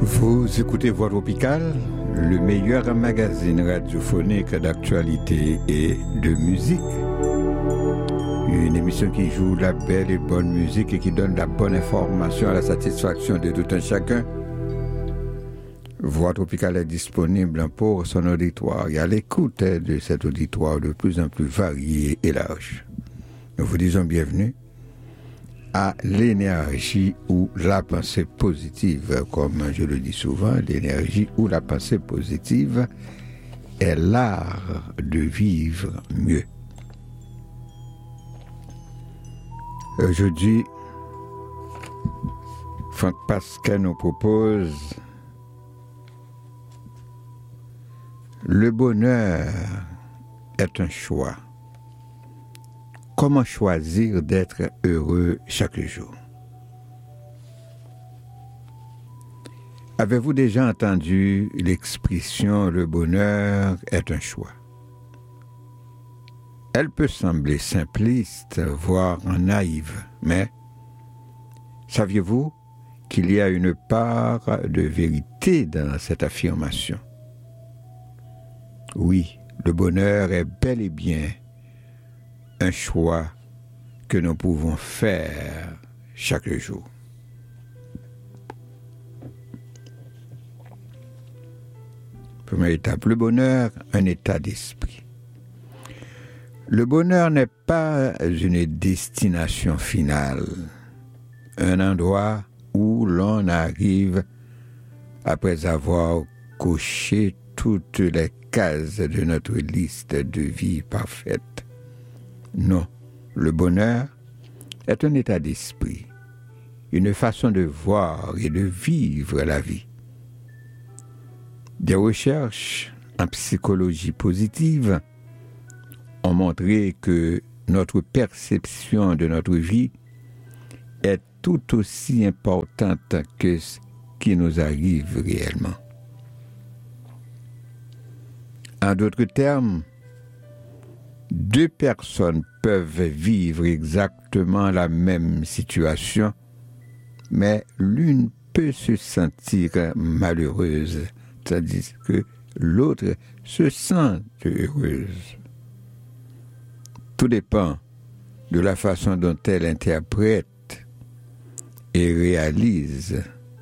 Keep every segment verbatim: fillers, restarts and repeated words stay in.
Vous écoutez Voix Tropicale, le meilleur magazine radiophonique d'actualité et de musique. Une émission qui joue la belle et bonne musique et qui donne la bonne information à la satisfaction de tout un chacun. Voix Tropicale est disponible pour son auditoire et à l'écoute de cet auditoire de plus en plus varié et large. Nous vous disons bienvenue à l'énergie ou la pensée positive. Comme je le dis souvent, l'énergie ou la pensée positive est l'art de vivre mieux. Aujourd'hui, Franck Pascal nous propose le bonheur est un choix. Comment choisir d'être heureux chaque jour? Avez-vous déjà entendu l'expression « le bonheur est un choix » ? Elle peut sembler simpliste, voire naïve, mais saviez-vous qu'il y a une part de vérité dans cette affirmation? Oui, le bonheur est bel et bien un choix que nous pouvons faire chaque jour. Première étape, le bonheur, un état d'esprit. Le bonheur n'est pas une destination finale, un endroit où l'on arrive après avoir coché toutes les cases de notre liste de vie parfaite. Non, le bonheur est un état d'esprit, une façon de voir et de vivre la vie. Des recherches en psychologie positive ont montré que notre perception de notre vie est tout aussi importante que ce qui nous arrive réellement. En d'autres termes, deux personnes peuvent vivre exactement la même situation, mais l'une peut se sentir malheureuse, tandis que l'autre se sent heureuse. Tout dépend de la façon dont elle interprète et réalise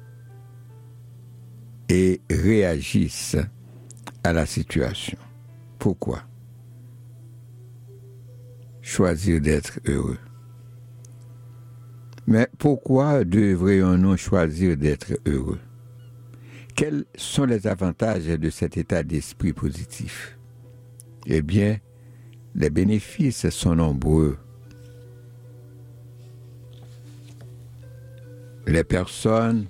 et réagisse à la situation. Pourquoi? Choisir d'être heureux. Mais pourquoi devrions-nous choisir d'être heureux? Quels sont les avantages de cet état d'esprit positif? Eh bien, les bénéfices sont nombreux. Les personnes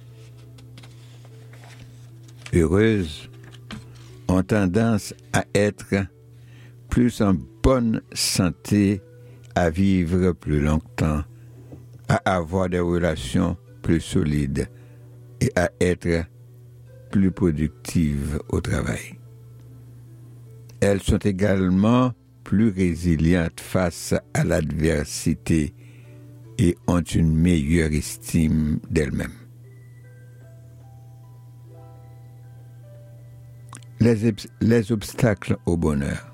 heureuses ont tendance à être plus en bonne santé, à vivre plus longtemps, à avoir des relations plus solides et à être plus productives au travail. Elles sont également plus résilientes face à l'adversité et ont une meilleure estime d'elles-mêmes. Les, les obstacles au bonheur.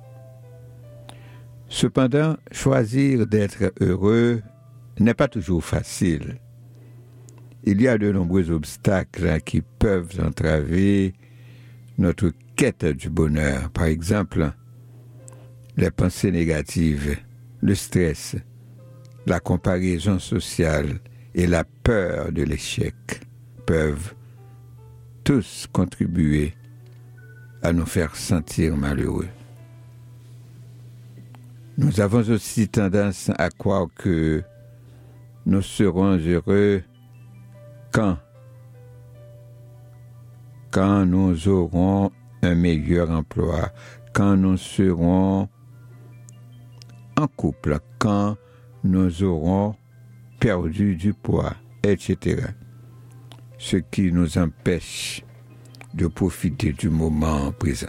Cependant, choisir d'être heureux n'est pas toujours facile. Il y a de nombreux obstacles qui peuvent entraver notre quête du bonheur. Par exemple, les pensées négatives, le stress, la comparaison sociale et la peur de l'échec peuvent tous contribuer à nous faire sentir malheureux. Nous avons aussi tendance à croire que nous serons heureux quand, quand nous aurons un meilleur emploi, quand nous serons en couple, quand nous aurons perdu du poids, et cetera. Ce qui nous empêche de profiter du moment présent.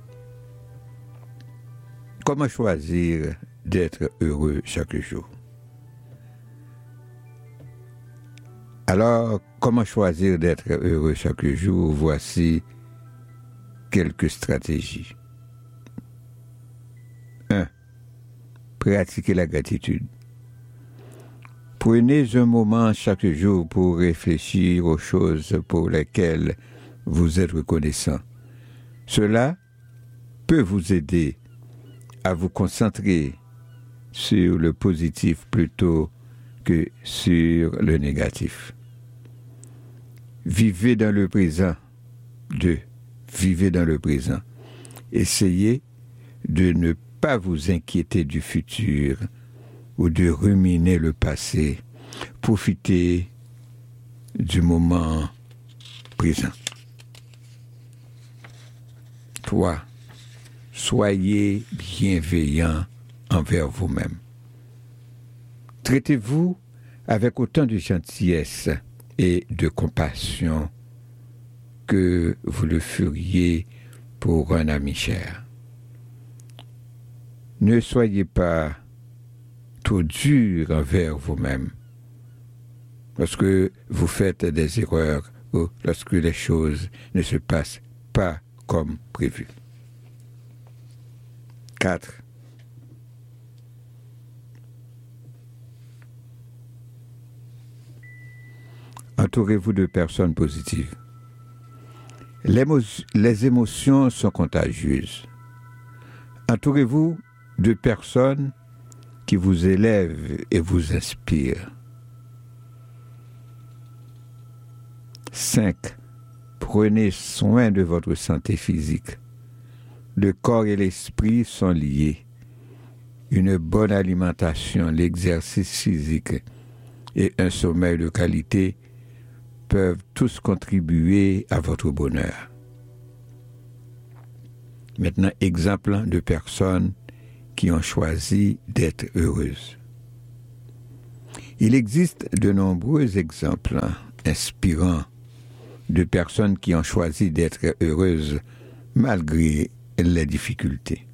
Comment choisir d'être heureux chaque jour? Alors, comment choisir d'être heureux chaque jour? Voici quelques stratégies. un. Pratiquer la gratitude. Prenez un moment chaque jour pour réfléchir aux choses pour lesquelles vous êtes reconnaissant. Cela peut vous aider à vous concentrer sur le positif plutôt que sur le négatif. Vivez dans le présent. deux. Vivez dans le présent. Essayez de ne pas vous inquiéter du futur ou de ruminer le passé. Profitez du moment présent. trois. Soyez bienveillant envers vous-même. Traitez-vous avec autant de gentillesse et de compassion que vous le feriez pour un ami cher. Ne soyez pas trop dur envers vous-même lorsque vous faites des erreurs ou lorsque les choses ne se passent pas comme prévu. quatre. Entourez-vous de personnes positives. Les, émo- les émotions sont contagieuses. Entourez-vous de personnes qui vous élèvent et vous inspirent. cinq. Prenez soin de votre santé physique. Le corps et l'esprit sont liés. Une bonne alimentation, l'exercice physique et un sommeil de qualité peuvent tous contribuer à votre bonheur. Maintenant, exemple de personnes qui ont choisi d'être heureuses. Il existe de nombreux exemples inspirants de personnes qui ont choisi d'être heureuses malgré les difficultés.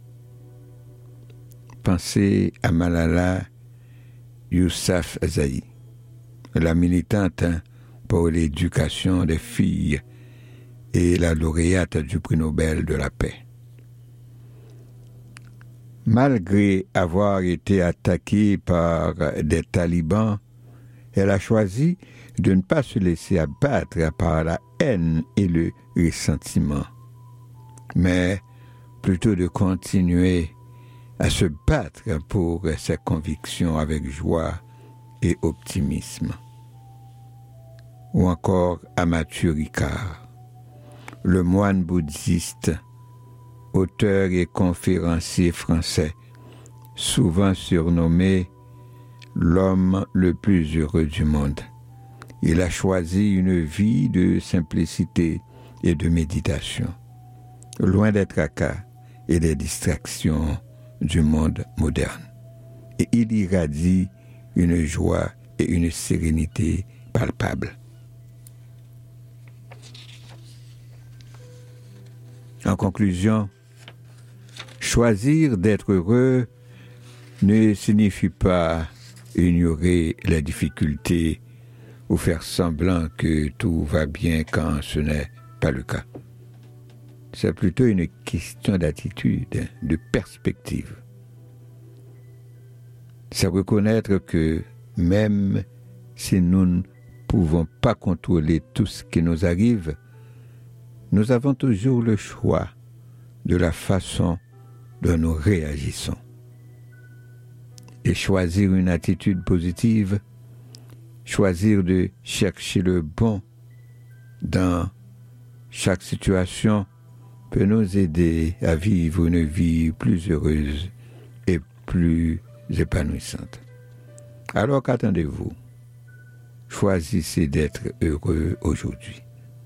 Pensez à Malala Yousafzai, la militante pour l'éducation des filles et la lauréate du prix Nobel de la paix. Malgré avoir été attaquée par des talibans, elle a choisi de ne pas se laisser abattre par la haine et le ressentiment, mais plutôt de continuer à se battre pour ses convictions avec joie et optimisme. Ou encore Amathieu Ricard, le moine bouddhiste, auteur et conférencier français, souvent surnommé l'homme le plus heureux du monde. Il a choisi une vie de simplicité et de méditation, loin des tracas et des distractions du monde moderne. Et il irradie une joie et une sérénité palpables. En conclusion, choisir d'être heureux ne signifie pas ignorer les difficultés ou faire semblant que tout va bien quand ce n'est pas le cas. C'est plutôt une question d'attitude, de perspective. C'est reconnaître que même si nous ne pouvons pas contrôler tout ce qui nous arrive, nous avons toujours le choix de la façon dont nous réagissons. Et choisir une attitude positive, choisir de chercher le bon dans chaque situation peut nous aider à vivre une vie plus heureuse et plus épanouissante. Alors qu'attendez-vous? Choisissez d'être heureux aujourd'hui.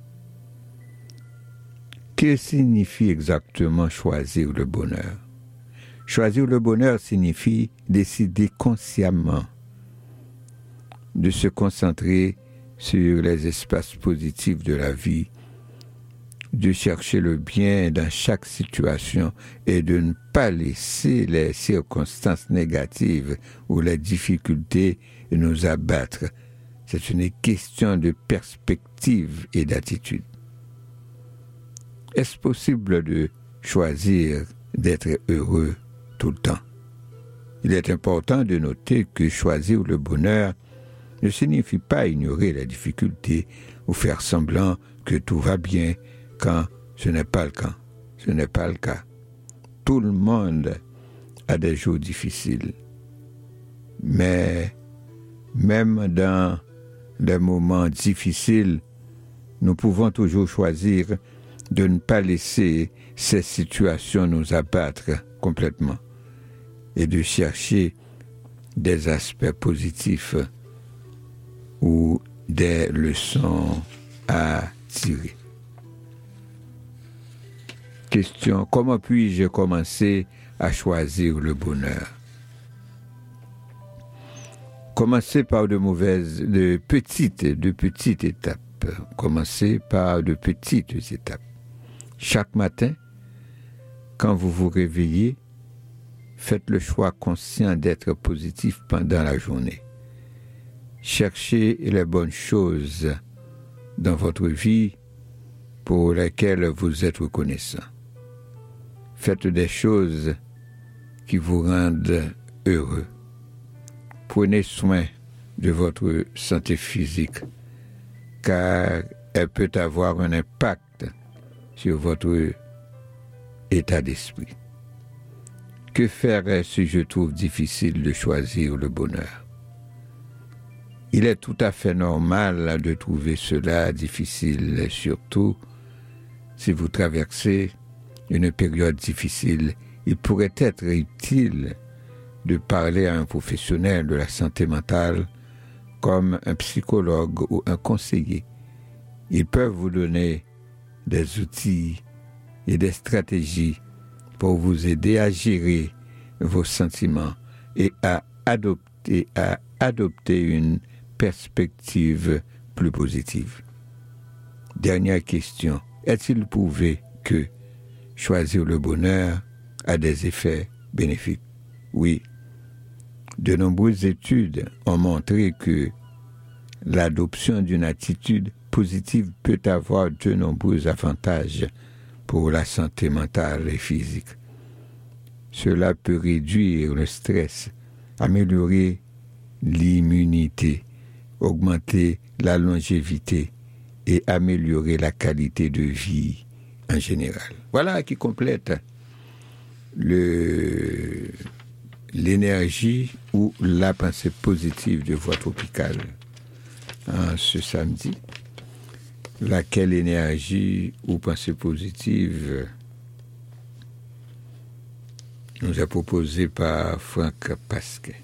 Que signifie exactement choisir le bonheur? Choisir le bonheur signifie décider consciemment de se concentrer sur les espaces positifs de la vie, de chercher le bien dans chaque situation et de ne pas laisser les circonstances négatives ou les difficultés nous abattre C'est une question de perspective et d'attitude. Est-ce possible de choisir d'être heureux tout le temps? Il est important de noter que choisir le bonheur ne signifie pas ignorer la difficulté ou faire semblant que tout va bien quand ce n'est pas le cas. Ce n'est pas le cas. Tout le monde a des jours difficiles. Mais même dans les moments difficiles, nous pouvons toujours choisir de ne pas laisser ces situations nous abattre complètement et de chercher des aspects positifs ou des leçons à tirer. Question: comment puis-je commencer à choisir le bonheur? Commencez par de mauvaises, de petites, de petites étapes. Commencez par de petites étapes. Chaque matin, quand vous vous réveillez, faites le choix conscient d'être positif pendant la journée. Cherchez les bonnes choses dans votre vie pour lesquelles vous êtes reconnaissant. Faites des choses qui vous rendent heureux. Prenez soin de votre santé physique, car elle peut avoir un impact sur votre état d'esprit. Que faire si je trouve difficile de choisir le bonheur? Il est tout à fait normal de trouver cela difficile, surtout si vous traversez une période difficile. Il pourrait être utile de parler à un professionnel de la santé mentale comme un psychologue ou un conseiller. Ils peuvent vous donner des outils et des stratégies pour vous aider à gérer vos sentiments et à adopter, à adopter une perspective plus positive. Dernière question: est-il prouvé que choisir le bonheur a des effets bénéfiques? Oui. De nombreuses études ont montré que l'adoption d'une attitude positive peut avoir de nombreux avantages pour la santé mentale et physique. Cela peut réduire le stress, améliorer l'immunité, augmenter la longévité et améliorer la qualité de vie en général. Voilà qui complète le, l'énergie ou la pensée positive de Voix Tropicale en ce samedi. Laquelle énergie ou pensée positive nous est proposée par Franck Pasquet.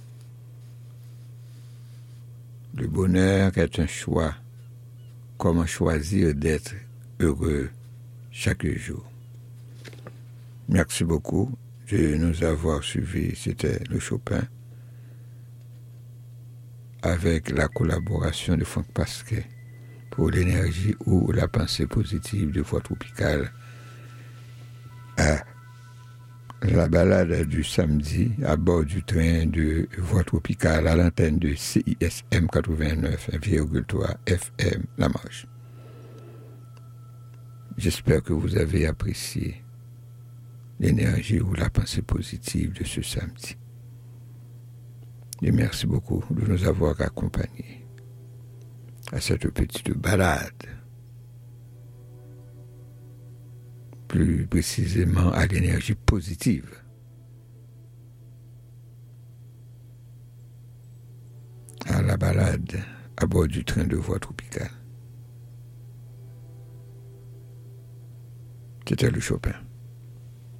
Le bonheur est un choix. Comment choisir d'être heureux chaque jour? Merci beaucoup de nous avoir suivis. C'était le Chopin avec la collaboration de Franck Pasquet pour l'énergie ou la pensée positive de Voix Tropicale à la balade du samedi à bord du train de Voix Tropicale à l'antenne de C I S M quatre-vingt-neuf virgule trois F M La Marche. J'espère que vous avez apprécié l'énergie ou la pensée positive de ce samedi. Et merci beaucoup de nous avoir accompagnés à cette petite balade, plus précisément à l'énergie positive. À la balade à bord du train de Voix Tropicale. C'était le Chopin.